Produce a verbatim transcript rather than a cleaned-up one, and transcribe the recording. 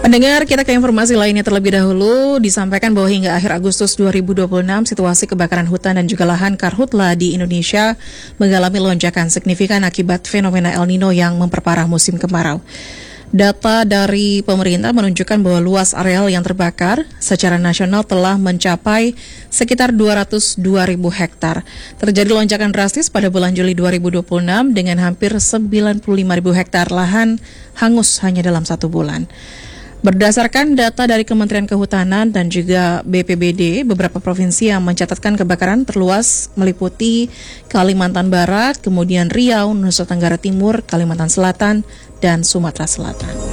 Pendengar, kita ke informasi lainnya terlebih dahulu. Disampaikan bahwa hingga akhir Agustus dua ribu dua puluh enam, situasi kebakaran hutan dan juga lahan karhutla di Indonesia mengalami lonjakan signifikan akibat fenomena El Nino yang memperparah musim kemarau. Data dari pemerintah menunjukkan bahwa luas areal yang terbakar secara nasional telah mencapai sekitar dua ratus dua ribu hektar. Terjadi lonjakan drastis pada bulan Juli dua ribu dua puluh enam dengan hampir sembilan puluh lima ribu hektar lahan hangus hanya dalam satu bulan. Berdasarkan data dari Kementerian Kehutanan dan juga B P B D, beberapa provinsi yang mencatatkan kebakaran terluas meliputi Kalimantan Barat, kemudian Riau, Nusa Tenggara Timur, Kalimantan Selatan, dan Sumatera Selatan.